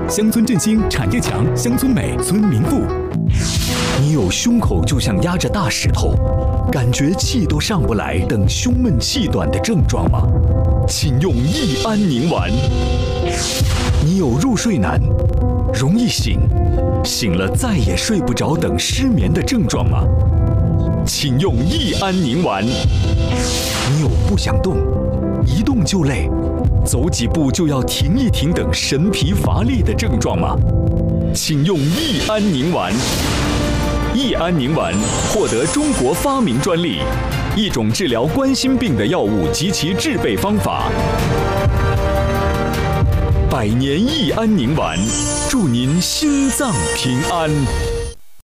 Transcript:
乡村振兴，产业强，乡村美，村民富。 你有胸口就像压着大石头，感觉气都上不来等胸闷气短的症状吗？请用益安宁丸。你有入睡难、容易醒、醒了再也睡不着等失眠的症状吗？请用益安宁丸。你有不想动、一动就累、走几步就要停一停等神疲乏力的症状吗？请用益安宁丸。益安宁丸获得中国发明专利，一种治疗冠心病的药物及其制备方法。100年益安宁丸，祝您心脏平安。